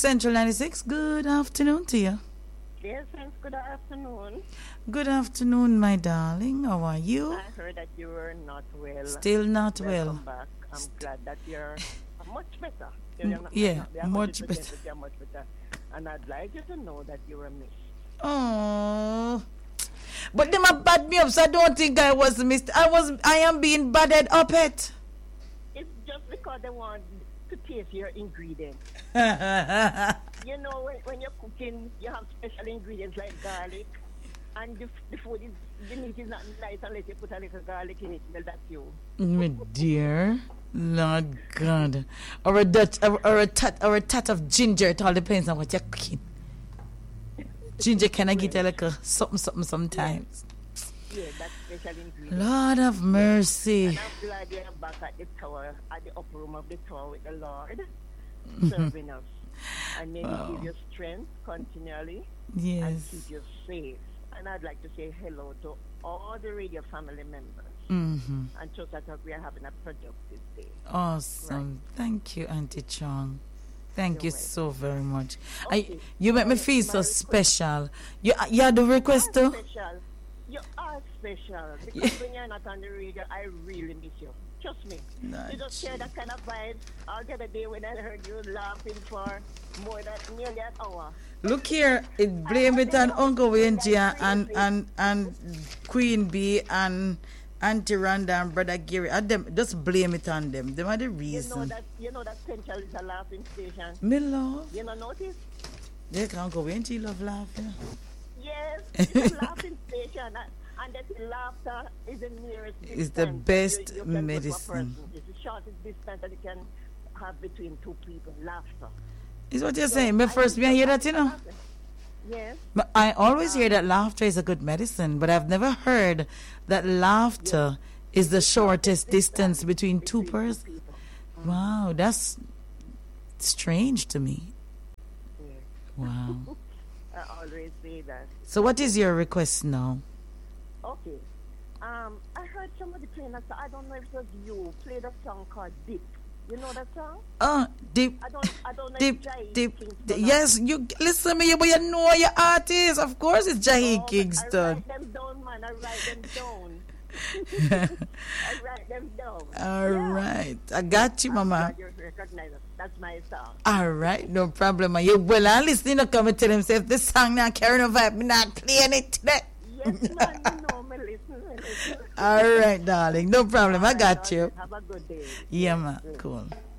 Central 96, good afternoon to you. Yes, thanks. Good afternoon. Good afternoon, my darling. How are you? I heard that you were not well. Still not Welcome well. back. I'm glad that you're much better. Much better. You're much better. And I'd like you to know that you were missed. Oh, but them have bad me up, so I don't think I was missed. I am being badded up it. It's just because they want to taste your ingredients. You know, when you're cooking, you have special ingredients like garlic. And the food is, the meat is not nice unless you put a little garlic in it. Well, that's you. My dear, Lord God, or a tat of ginger. It all depends on what you're cooking. Ginger can I get a little something sometimes. Yeah, that's special ingredient. Lord of mercy. And I'm glad you're back at the tower, at the upper room of the tower with the Lord, serving us. And may He give you strength continually and Yes. keep you safe. And I'd like to say hello to all the radio family members. Mm-hmm. And trust that we are having a productive day. Awesome. Thank you, Auntie Chong. Thank You're you so very much. Okay. You make me feel so special. You had the request You are too? special. You are special. Because when you're not on the radio, I really miss you. Trust me. Nah, You just share that kind of vibe. All the other day when I heard you laughing for more than nearly an hour. Look here, it blame it on Uncle Wendy and Queen Bee and Auntie Rhonda and Brother Gary. Them, just blame it on them. Them are the reason. You know that Central is a laughing station. Me love. You know notice? They can Uncle Wendy love laughing. Yes, it's a laughing station. And that laughter is the nearest distance. It's the best you can put to a medicine. person. It's the shortest distance that you can have between two people. Laughter. Is what you're saying. Me first, me hear that, you know. Yes. But I always hear that laughter is a good medicine, but I've never heard that laughter is the shortest distance between two persons. People. Wow, that's strange to me. Yes. Wow. I always say that. So what is your request now? Okay. I heard somebody playing a song. I don't know if it was you. Played a song called Dip. You know that song? Deep, I don't know deep, if Jai deep. Kingston or Yes, you listen to me, but you know your artist. Of course, it's Jahi not. I Kingston. write them down, man. I write them down. I write them down. All right, I got you, Mama. You recognize it. That's my song. All right, no problem. You well, I'm listening to come and tell himself this song not carrying no vibe, me not playing it today. Yes, man. You know me. Listen. All right, darling, no problem. I got you. Have a good day. Yeah, man, cool.